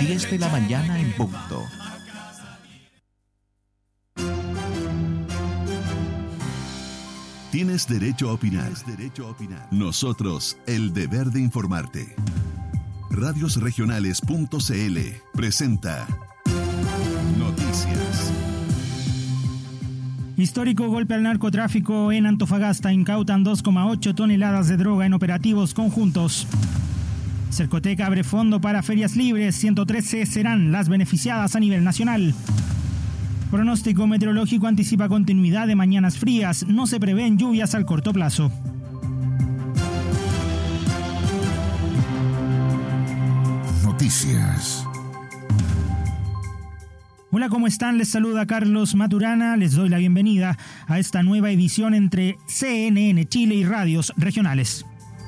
10 de la mañana en punto. Tienes derecho a opinar. Nosotros, el deber de informarte. Radiosregionales.cl presenta Noticias. Histórico golpe al narcotráfico en Antofagasta. Incautan 2,8 toneladas de droga en operativos conjuntos. Cercotec abre fondo para ferias libres. 113 serán las beneficiadas a nivel nacional. Pronóstico meteorológico anticipa continuidad de mañanas frías. No se prevén lluvias al corto plazo. Noticias. Hola, ¿cómo están? Les saluda Carlos Maturana. Les doy la bienvenida a esta nueva edición entre CNN Chile y radios regionales.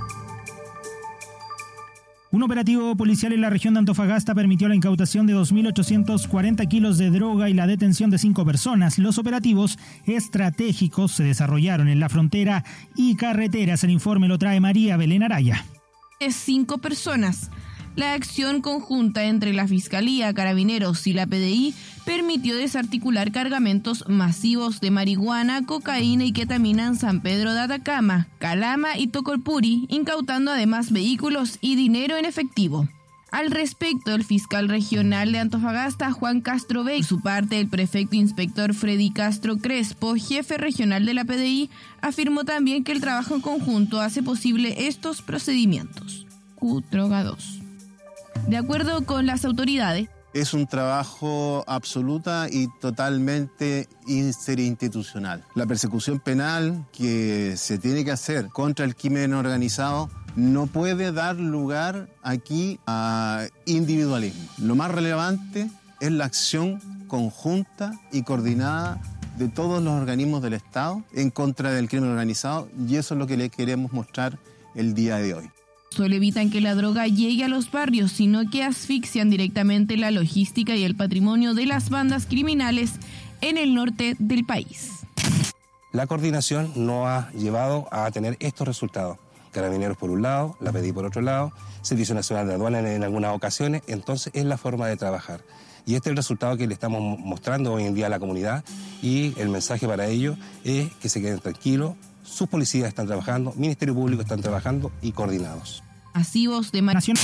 Un operativo policial en la región de Antofagasta permitió la incautación de 2.840 kilos de droga y la detención de 5 personas. Los operativos estratégicos se desarrollaron en la frontera y carreteras. El informe lo trae María Belén Araya. 5 personas. La acción conjunta entre la Fiscalía, Carabineros y la PDI permitió desarticular cargamentos masivos de marihuana, cocaína y ketamina en San Pedro de Atacama, Calama y Tocolpuri, incautando además vehículos y dinero en efectivo. Al respecto, el fiscal regional de Antofagasta, Juan Castro Bey, por su parte, el prefecto inspector Freddy Castro Crespo, jefe regional de la PDI, afirmó también que el trabajo en conjunto hace posible estos procedimientos. Droga 2. De acuerdo con las autoridades, es un trabajo absoluta y totalmente interinstitucional. La persecución penal que se tiene que hacer contra el crimen organizado no puede dar lugar aquí a individualismo. Lo más relevante es la acción conjunta y coordinada de todos los organismos del Estado en contra del crimen organizado, y eso es lo que le queremos mostrar el día de hoy. Solo evitan que la droga llegue a los barrios, sino que asfixian directamente la logística y el patrimonio de las bandas criminales en el norte del país. La coordinación nos ha llevado a tener estos resultados. Carabineros por un lado, la PDI por otro lado, Servicio Nacional de Aduanas en algunas ocasiones. Entonces es la forma de trabajar. Y este es el resultado que le estamos mostrando hoy en día a la comunidad, y el mensaje para ellos es que se queden tranquilos. Sus policías están trabajando, Ministerio Público están trabajando y coordinados. Masivos de nación.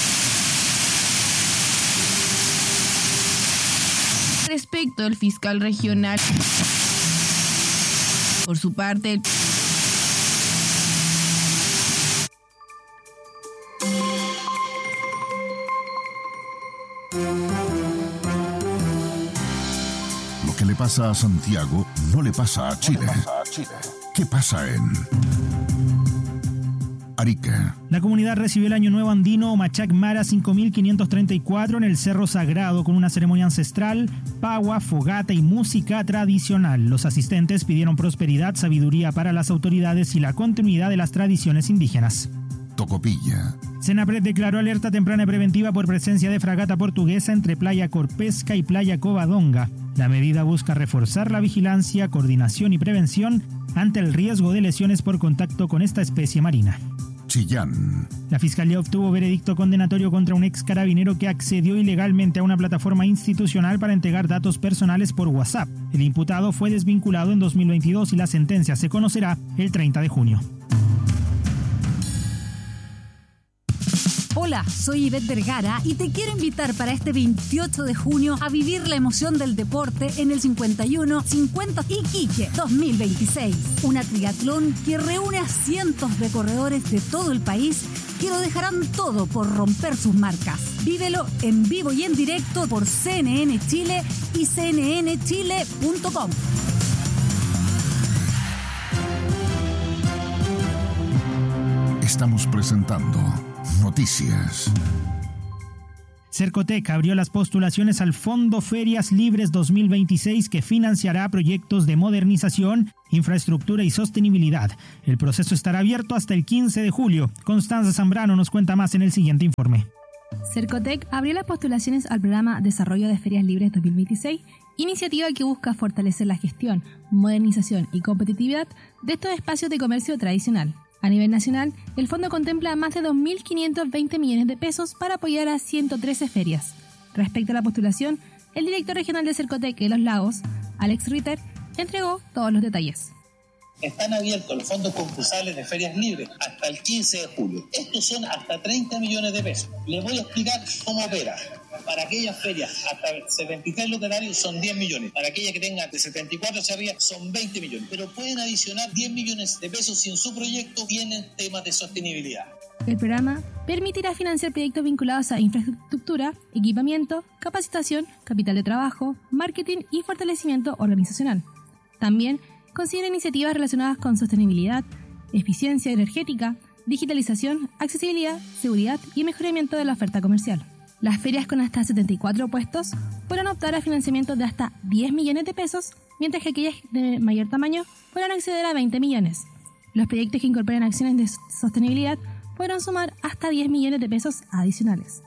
Respecto al fiscal regional, por su parte, Lo que le pasa a Santiago no le pasa a Chile. ¿Qué pasa en Arica? La comunidad recibió el Año Nuevo Andino Machac Mara 5534 en el Cerro Sagrado con una ceremonia ancestral, pagua, fogata y música tradicional. Los asistentes pidieron prosperidad, sabiduría para las autoridades y la continuidad de las tradiciones indígenas. Tocopilla. Senapred declaró alerta temprana y preventiva por presencia de fragata portuguesa entre Playa Corpesca y Playa Covadonga. La medida busca reforzar la vigilancia, coordinación y prevención ante el riesgo de lesiones por contacto con esta especie marina. Chillán. La Fiscalía obtuvo veredicto condenatorio contra un ex carabinero que accedió ilegalmente a una plataforma institucional para entregar datos personales por WhatsApp. El imputado fue desvinculado en 2022 y la sentencia se conocerá el 30 de junio. Hola, soy Ivette Vergara y te quiero invitar para este 28 de junio a vivir la emoción del deporte en el 51-50 Iquique 2026. Una triatlón que reúne a cientos de corredores de todo el país que lo dejarán todo por romper sus marcas. Vívelo en vivo y en directo por CNN Chile y cnnchile.com. Estamos presentando Noticias. Cercotec abrió las postulaciones al Fondo Ferias Libres 2026 que financiará proyectos de modernización, infraestructura y sostenibilidad. El proceso estará abierto hasta el 15 de julio. Constanza Zambrano nos cuenta más en el siguiente informe. Cercotec abrió las postulaciones al programa Desarrollo de Ferias Libres 2026, iniciativa que busca fortalecer la gestión, modernización y competitividad de estos espacios de comercio tradicional. A nivel nacional, el fondo contempla más de 2.520 millones de pesos para apoyar a 113 ferias. Respecto a la postulación, el director regional de Cercotec de Los Lagos, Alex Ritter, entregó todos los detalles. Están abiertos los fondos concursables de ferias libres hasta el 15 de julio. Estos son hasta 30 millones de pesos. Les voy a explicar cómo opera. Para aquellas ferias hasta 73 locatarios son 10 millones. Para aquellas que tengan de 74 hacia arriba son 20 millones. Pero pueden adicionar 10 millones de pesos si en su proyecto tienen temas de sostenibilidad. El programa permitirá financiar proyectos vinculados a infraestructura, equipamiento, capacitación, capital de trabajo, marketing y fortalecimiento organizacional. También considera iniciativas relacionadas con sostenibilidad, eficiencia energética, digitalización, accesibilidad, seguridad y mejoramiento de la oferta comercial. Las ferias con hasta 74 puestos podrán optar a financiamientos de hasta 10 millones de pesos, mientras que aquellas de mayor tamaño podrán acceder a 20 millones. Los proyectos que incorporen acciones de sostenibilidad podrán sumar hasta 10 millones de pesos adicionales.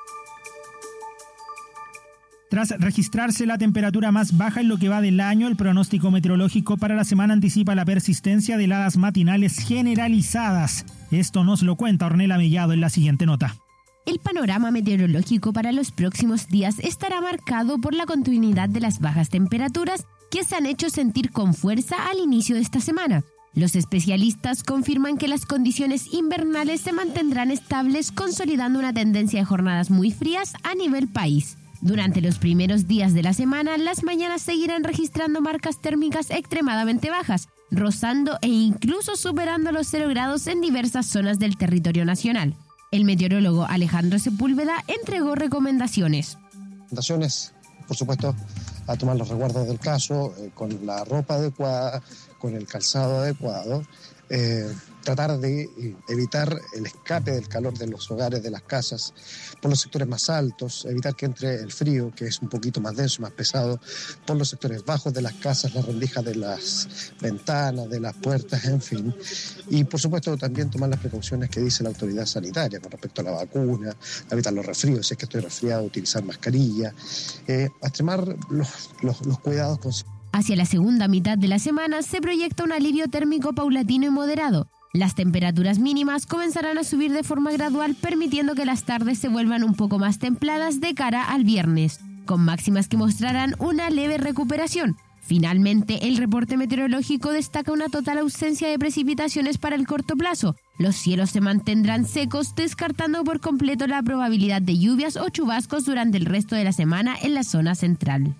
Tras registrarse la temperatura más baja en lo que va del año, el pronóstico meteorológico para la semana anticipa la persistencia de heladas matinales generalizadas. Esto nos lo cuenta Ornella Mellado en la siguiente nota. El panorama meteorológico para los próximos días estará marcado por la continuidad de las bajas temperaturas que se han hecho sentir con fuerza al inicio de esta semana. Los especialistas confirman que las condiciones invernales se mantendrán estables, consolidando una tendencia de jornadas muy frías a nivel país. Durante los primeros días de la semana, las mañanas seguirán registrando marcas térmicas extremadamente bajas, rozando e incluso superando los 0 grados en diversas zonas del territorio nacional. El meteorólogo Alejandro Sepúlveda entregó recomendaciones. Por supuesto, a tomar los resguardos del caso, con la ropa adecuada, con el calzado adecuado, tratar de evitar el escape del calor de los hogares, de las casas, por los sectores más altos, evitar que entre el frío, que es un poquito más denso, más pesado, por los sectores bajos de las casas, las rendijas de las ventanas, de las puertas, en fin. Y por supuesto también tomar las precauciones que dice la autoridad sanitaria con respecto a la vacuna, evitar los resfríos, si es que estoy resfriado, utilizar mascarilla, extremar los cuidados con... Hacia la segunda mitad de la semana se proyecta un alivio térmico paulatino y moderado. Las temperaturas mínimas comenzarán a subir de forma gradual, permitiendo que las tardes se vuelvan un poco más templadas de cara al viernes, con máximas que mostrarán una leve recuperación. Finalmente, el reporte meteorológico destaca una total ausencia de precipitaciones para el corto plazo. Los cielos se mantendrán secos, descartando por completo la probabilidad de lluvias o chubascos durante el resto de la semana en la zona central.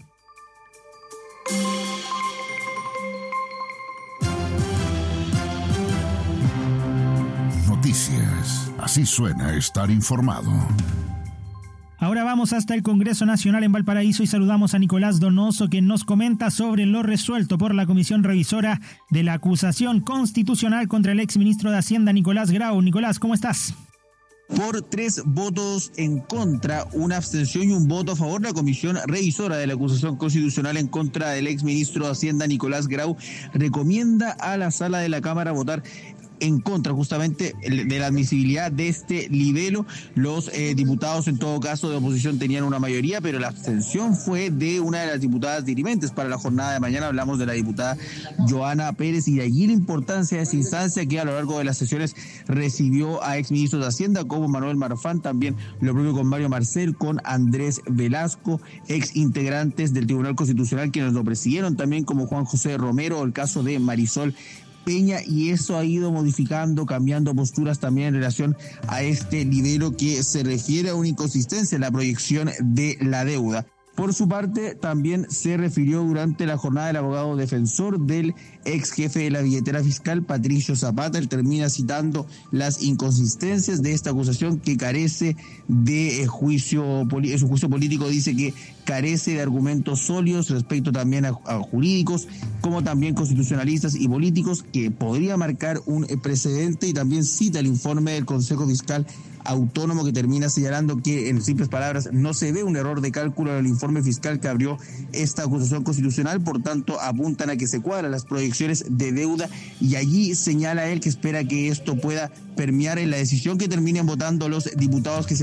Noticias. Así suena estar informado. Ahora vamos hasta el Congreso Nacional en Valparaíso y saludamos a Nicolás Donoso, quien nos comenta sobre lo resuelto por la Comisión Revisora de la acusación constitucional contra el exministro de Hacienda, Nicolás Grau. Nicolás, ¿cómo estás? Por 3 votos en contra, una abstención y un voto a favor, la Comisión Revisora de la Acusación Constitucional en contra del exministro de Hacienda, Nicolás Grau, recomienda a la Sala de la Cámara votar en contra justamente de la admisibilidad de este libelo. Los diputados en todo caso de oposición tenían una mayoría, pero la abstención fue de una de las diputadas dirimentes para la jornada de mañana. Hablamos de la diputada Joana Pérez, y de allí la importancia de esa instancia que a lo largo de las sesiones recibió a exministros de Hacienda como Manuel Marfán, también lo propio con Mario Marcel, con Andrés Velasco, ex integrantes del Tribunal Constitucional quienes lo presidieron, también como Juan José Romero, el caso de Marisol Peña, y eso ha ido modificando, cambiando posturas también en relación a este libelo que se refiere a una inconsistencia en la proyección de la deuda. Por su parte, también se refirió durante la jornada el abogado defensor del ex jefe de la billetera fiscal, Patricio Zapata. Él termina citando las inconsistencias de esta acusación que carece de juicio político. Dice que carece de argumentos sólidos respecto también a jurídicos, como también constitucionalistas y políticos, que podría marcar un precedente, y también cita el informe del Consejo Fiscal Autónomo que termina señalando que, en simples palabras, no se ve un error de cálculo en el informe fiscal que abrió esta acusación constitucional. Por tanto, apuntan a que se cuadran las proyecciones de deuda, y allí señala él que espera que esto pueda permear en la decisión que terminen votando los diputados que se